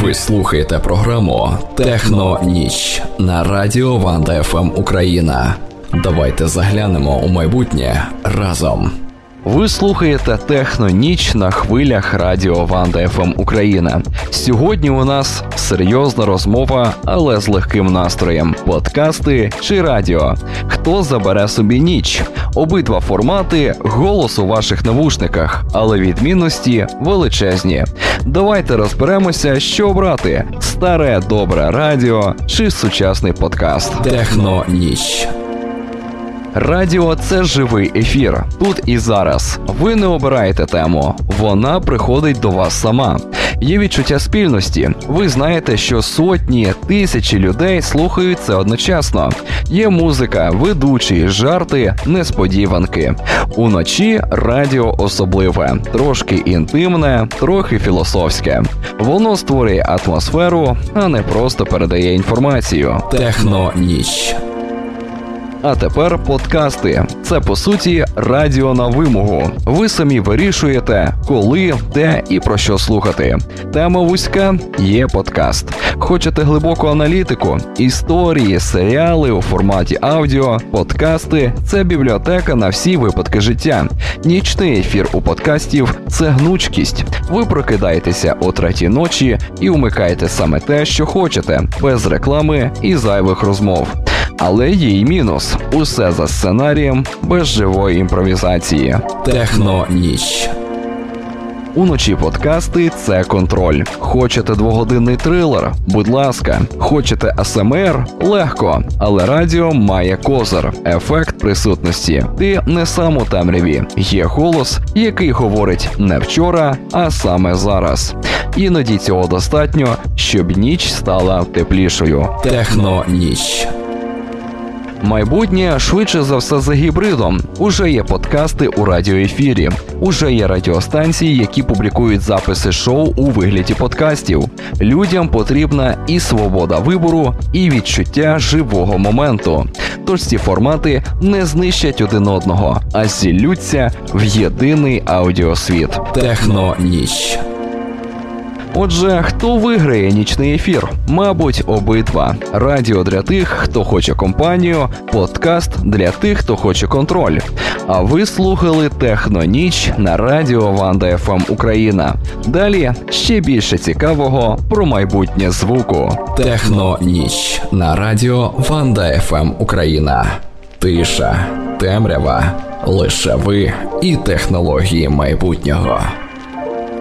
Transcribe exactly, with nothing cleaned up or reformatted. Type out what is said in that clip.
Ви слухаєте програму «Техно-ніч» на радіо Ванда еф ем Україна. Давайте заглянемо у майбутнє разом. Ви слухаєте «Техно-ніч» на хвилях радіо Ванда еф ем Україна. Сьогодні у нас серйозна розмова, але з легким настроєм. Подкасти чи радіо? Хто забере собі ніч? Обидва формати – голос у ваших навушниках, але відмінності величезні. Давайте розберемося, що обрати – старе добре радіо чи сучасний подкаст. «Техно-ніч». Радіо – це живий ефір. Тут і зараз. Ви не обираєте тему. Вона приходить до вас сама. Є відчуття спільності. Ви знаєте, що сотні, тисячі людей слухають це одночасно. Є музика, ведучі, жарти, несподіванки. Уночі радіо особливе. Трошки інтимне, трохи філософське. Воно створює атмосферу, а не просто передає інформацію. «Техно-ніч». А тепер подкасти. Це, по суті, радіо на вимогу. Ви самі вирішуєте, коли, де і про що слухати. Тема вузька – є подкаст. Хочете глибоку аналітику, історії, серіали у форматі аудіо, подкасти – це бібліотека на всі випадки життя. Нічний ефір у подкастів – це гнучкість. Ви прокидаєтеся о третій ночі і вмикаєте саме те, що хочете, без реклами і зайвих розмов. Але є й мінус. Усе за сценарієм, без живої імпровізації. «Техно-ніч». Уночі подкасти – це контроль. Хочете двогодинний трилер? Будь ласка. Хочете ес ем ар? Легко. Але радіо має козир – ефект присутності. Ти не сам у темряві. Є голос, який говорить не вчора, а саме зараз. Іноді цього достатньо, щоб ніч стала теплішою. «Техно-ніч». Майбутнє швидше за все за гібридом. Уже є подкасти у радіоефірі. Уже є радіостанції, які публікують записи шоу у вигляді подкастів. Людям потрібна і свобода вибору, і відчуття живого моменту. Тож ці формати не знищать один одного, а зіллються в єдиний аудіосвіт. «Техно-ніч». Отже, хто виграє нічний ефір? Мабуть, обидва. Радіо для тих, хто хоче компанію, подкаст для тих, хто хоче контроль. А ви слухали «Техно-ніч» на радіо Ванда еф ем Україна. Далі ще більше цікавого про майбутнє звуку. «Техно-ніч» на радіо Ванда еф ем Україна. Тиша, темрява, лише ви і технології майбутнього.